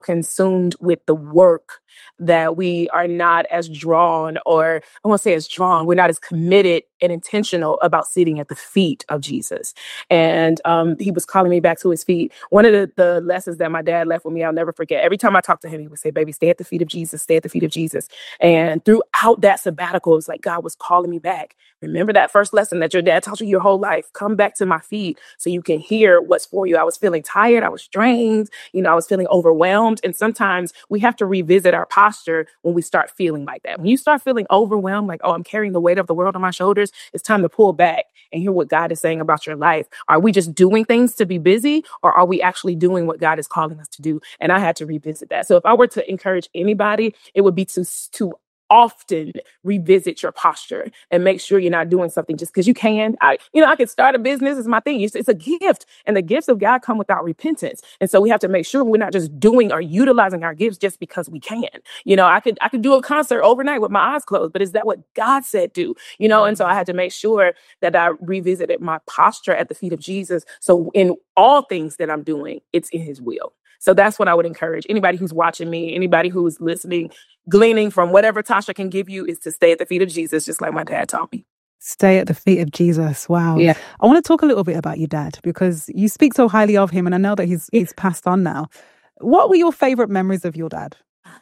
consumed with the work that we are not as drawn, or I won't say as drawn, we're not as committed and intentional about sitting at the feet of Jesus. And he was calling me back to his feet. One of the lessons that my dad left with me, I'll never forget. Every time I talked to him, he would say, baby, stay at the feet of Jesus, stay at the feet of Jesus. And throughout that sabbatical, it's like God was calling me back. Remember that first lesson that your dad taught you your whole life. Come back to my feet so you can hear what's for you. I was feeling tired. I was drained. I was feeling overwhelmed. And sometimes we have to revisit our posture when we start feeling like that. When you start feeling overwhelmed, like, oh, I'm carrying the weight of the world on my shoulders, it's time to pull back and hear what God is saying about your life. Are we just doing things to be busy, or are we actually doing what God is calling us to do? And I had to revisit that. So if I were to encourage anybody, it would be to often revisit your posture and make sure you're not doing something just because you can. I could start a business. It's my thing. It's a gift, and the gifts of God come without repentance. And so we have to make sure we're not just doing or utilizing our gifts just because we can. I could do a concert overnight with my eyes closed, but is that what God said do? And so I had to make sure that I revisited my posture at the feet of Jesus. So in all things that I'm doing, it's in his will. So that's what I would encourage anybody who's watching me, anybody who's listening, gleaning from whatever Tasha can give you, is to stay at the feet of Jesus, just like my dad taught me. Stay at the feet of Jesus. Wow. Yeah. I want to talk a little bit about your dad, because you speak so highly of him, and I know that he's passed on now. What were your favorite memories of your dad?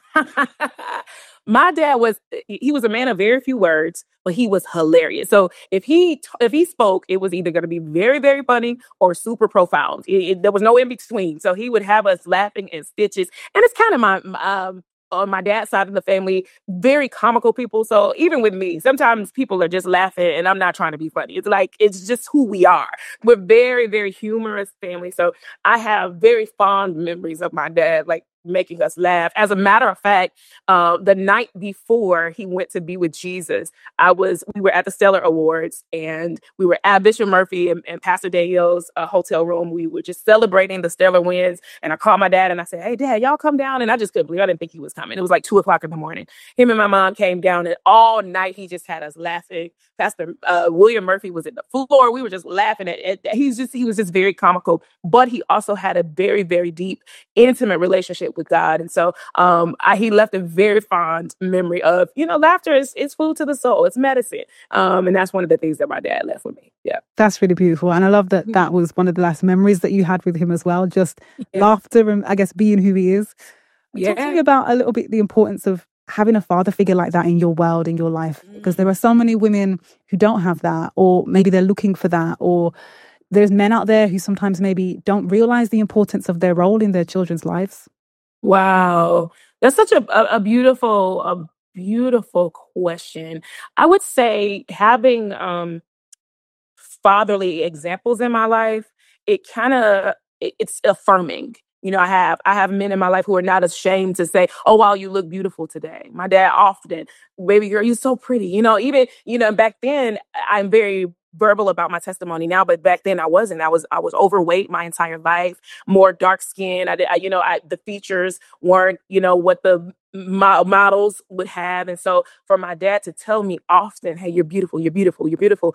My dad was a man of very few words, but he was hilarious. So if he spoke, it was either going to be very, very funny or super profound. There was no in between. So he would have us laughing in stitches. And it's kind of my on my dad's side of the family, very comical people. So even with me, sometimes people are just laughing and I'm not trying to be funny. It's like, it's just who we are. We're very, very humorous family. So I have very fond memories of my dad, like making us laugh. As a matter of fact, the night before he went to be with Jesus, we were at the Stellar Awards, and we were at Bishop Murphy and Pastor Daniel's hotel room. We were just celebrating the Stellar wins. And I called my dad and I said, hey, Dad, y'all come down. And I just couldn't believe, I didn't think he was coming. It was like 2:00 in the morning. Him and my mom came down, and all night he just had us laughing. Pastor William Murphy was at the floor. We were just laughing at he was just very comical, but he also had a very, very deep, intimate relationship with God. And so he left a very fond memory of, laughter is food to the soul. It's medicine. And that's one of the things that my dad left with me. Yeah. That's really beautiful. And I love that was one of the last memories that you had with him as well. Just laughter and, I guess, being who he is. Talk to me about a little bit the importance of having a father figure like that in your world, in your life, because there are so many women who don't have that, or maybe they're looking for that, or there's men out there who sometimes maybe don't realize the importance of their role in their children's lives. Wow. That's such a beautiful question. I would say having fatherly examples in my life, it's affirming. I have men in my life who are not ashamed to say, oh, wow, you look beautiful today. My dad often, baby girl, you're so pretty. Even, back then, I'm very verbal about my testimony now, but back then I wasn't. I was overweight my entire life, more dark skin. The features weren't, what the models would have. And so for my dad to tell me often, hey, you're beautiful, you're beautiful, you're beautiful.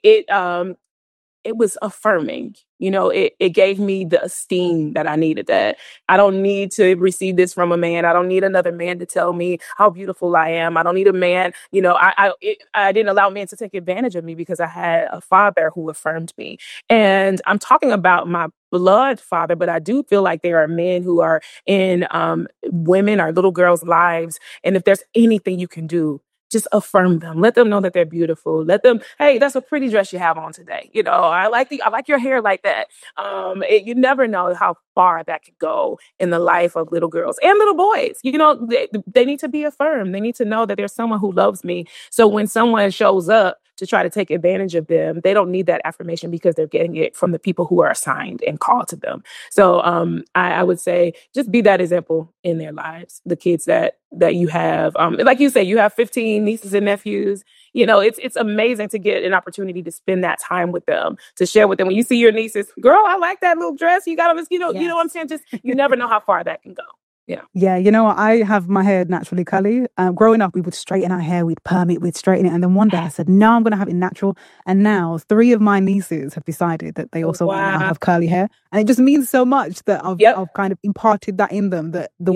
It was affirming. It gave me the esteem that I needed, that I don't need to receive this from a man. I don't need another man to tell me how beautiful I am. I don't need a man. I didn't allow men to take advantage of me because I had a father who affirmed me. And I'm talking about my blood father, but I do feel like there are men who are in women or little girls' lives. And if there's anything you can do, just affirm them. Let them know that they're beautiful. Let them, hey, that's a pretty dress you have on today. I like your hair like that. You never know how far that could go in the life of little girls and little boys. They need to be affirmed. They need to know that there's someone who loves me. So when someone shows up to try to take advantage of them, they don't need that affirmation because they're getting it from the people who are assigned and called to them. So I would say just be that example in their lives. The kids that you have, like you say, you have 15 nieces and nephews. It's amazing to get an opportunity to spend that time with them, to share with them. When you see your nieces, girl, I like that little dress you got on this, you know what I'm saying? Just, you never know how far that can go. Yeah, you know what? I have my hair naturally curly. Growing up, we would straighten our hair, we'd perm it, we'd straighten it. And then one day I said, no, I'm going to have it natural. And now 3 of my nieces have decided that they also want to have curly hair. And it just means so much that I've kind of imparted that in them, that the